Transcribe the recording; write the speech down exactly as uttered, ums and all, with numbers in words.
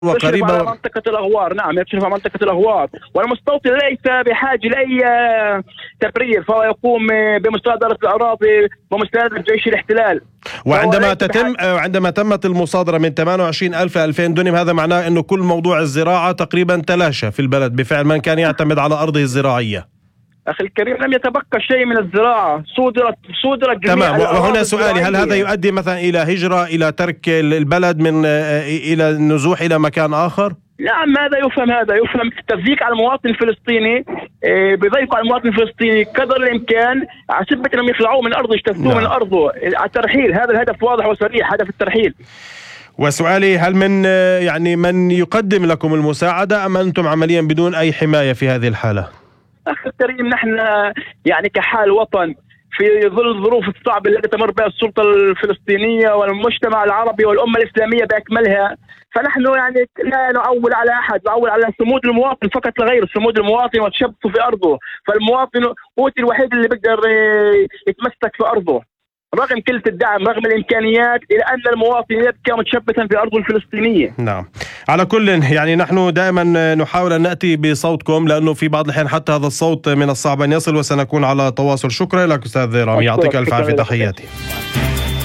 وقريبة على منطقة الأغوار. نعم يشرف على منطقة الأغوار، والمستوطن ليس بحاجة لأي تبرير، فهو يقوم بمصادرة الأراضي ومساندة جيش الاحتلال. وعندما تتم عندما تمت المصادرة من ثمانية وعشرين ألف ألفين دونم، هذا معناه أنه كل موضوع الزراعة تقريبا تلاشى في البلد بفعل من كان يعتمد على أرضه الزراعية. أخي الكريم لم يتبقى شيء من الزراعة، صودرت صودرت جميع. تمام. وهنا سؤالي، هل هذا يؤدي مثلا إلى هجرة، إلى ترك البلد، من إلى النزوح إلى مكان آخر؟ نعم هذا يفهم، هذا يفهم تضييق على المواطن الفلسطيني، بيضيقوا على المواطن الفلسطيني قدر الإمكان على سبة أنهم يخلعوه من أرضه، يشتتوه من أرضه على الترحيل. هذا الهدف واضح وصريح، هدف الترحيل. وسؤالي، هل من يعني من يقدم لكم المساعدة أم أنتم عمليا بدون أي حماية في هذه الحالة؟ أخي الكريم نحن يعني كحال وطن في ظل الظروف الصعبة التي تمر بها السلطة الفلسطينية والمجتمع العربي والأمة الإسلامية بأكملها، فنحن يعني لا نعول على أحد، نعول على صمود المواطن فقط لا غير، صمود المواطن وتشبثه في أرضه. فالمواطن هو الوحيد اللي بيقدر يتمسك في أرضه رغم قلة الدعم، رغم الإمكانيات، إلى أن المواطن يبقى متشبثا في أرضه الفلسطينية. نعم. على كل يعني نحن دائما نحاول أن نأتي بصوتكم، لأنه في بعض الأحيان حتى هذا الصوت من الصعب أن يصل، وسنكون على تواصل. شكرا لك أستاذ رامي، يعطيك ألف عافية، تحياتي.